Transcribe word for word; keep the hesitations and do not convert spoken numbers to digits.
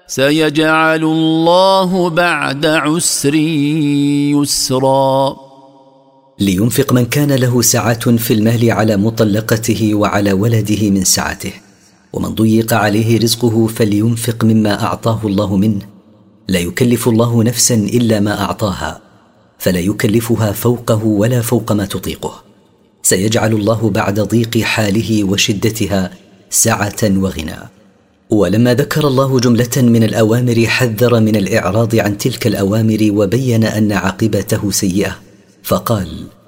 سيجعل الله بعد عسر يسرا. لينفق من كان له سعة في المال على مطلقته وعلى ولده من سعته، ومن ضيق عليه رزقه فلينفق مما أعطاه الله منه. لا يكلف الله نفسا إلا ما أعطاها، فلا يكلفها فوقه ولا فوق ما تطيقه. سيجعل الله بعد ضيق حاله وشدتها سعة وغنى. ولما ذكر الله جملة من الأوامر حذر من الإعراض عن تلك الأوامر وبين أن عاقبته سيئة، فقال: